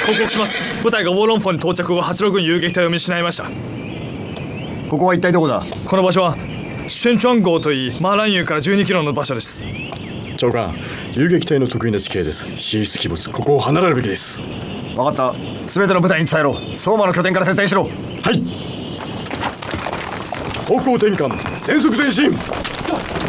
報告します。部隊がウォーロンフォンに到着後、86軍遊撃隊を見失いました。 ここは一体どこだ？ この場所はシェンチュアン号といい、マーランユーから12キロの場所です。 長官、遊撃隊の得意な地形です。神出鬼没、ここを離れるべきです。 分かった。全ての部隊に伝えろ。相馬の拠点から撤退しろ。 はい。方向転換、全速前進。